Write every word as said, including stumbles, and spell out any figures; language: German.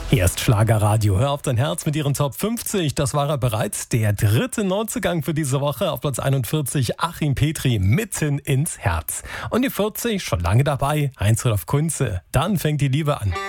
Hier ist Schlagerradio. Hör auf dein Herz mit ihren Top fünfzig. Das war er bereits. Der dritte Neuzugang für diese Woche. Auf Platz einundvierzig Achim Petri, Mitten ins Herz. Und die vierzig, schon lange dabei, Heinz Rudolf Kunze. Dann fängt die Liebe an.